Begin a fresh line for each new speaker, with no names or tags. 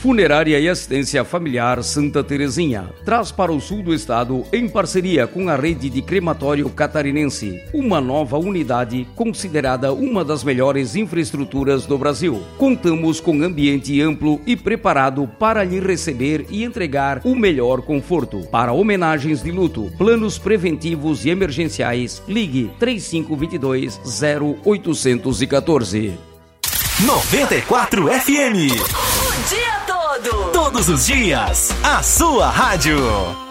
Funerária e Assistência Familiar Santa Terezinha traz para o sul do estado, em parceria com a rede de crematório catarinense, uma nova unidade considerada uma das melhores infraestruturas do Brasil. Contamos com ambiente amplo e preparado para lhe receber e entregar o melhor conforto. Para homenagens de luto, planos preventivos e emergenciais, ligue 3522-0814.
94 FM.
O dia todo.
Todos os dias, a sua rádio.